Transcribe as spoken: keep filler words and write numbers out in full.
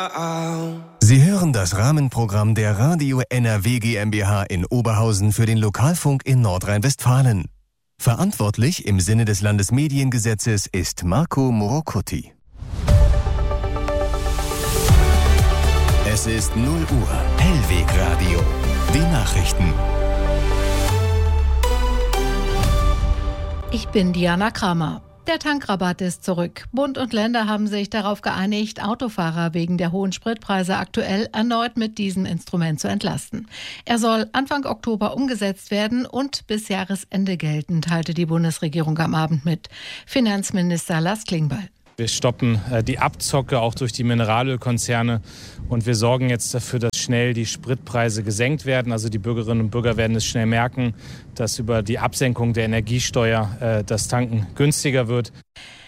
Sie hören das Rahmenprogramm der Radio N R W GmbH in Oberhausen für den Lokalfunk in Nordrhein-Westfalen. Verantwortlich im Sinne des Landesmediengesetzes ist Marco Morocuti. Es ist null Uhr. Hellweg Radio. Die Nachrichten. Ich bin Diana Kramer. Der Tankrabatt ist zurück. Bund und Länder haben sich darauf geeinigt, Autofahrer wegen der hohen Spritpreise aktuell erneut mit diesem Instrument zu entlasten. Er soll Anfang Oktober umgesetzt werden und bis Jahresende gelten, teilte die Bundesregierung am Abend mit. Finanzminister Lars Klingbeil. Wir stoppen äh, die Abzocke auch durch die Mineralölkonzerne und wir sorgen jetzt dafür, dass schnell die Spritpreise gesenkt werden. Also die Bürgerinnen und Bürger werden es schnell merken, dass über die Absenkung der Energiesteuer äh, das Tanken günstiger wird.